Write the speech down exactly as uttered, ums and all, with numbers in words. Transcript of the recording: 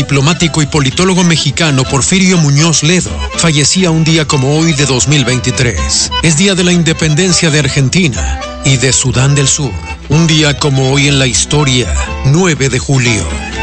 diplomático y politólogo mexicano Porfirio Muñoz Ledo fallecía un día como hoy de dos mil veintitrés. Es día de la independencia de Argentina y de Sudán del Sur. Un día como hoy en la historia, nueve de julio.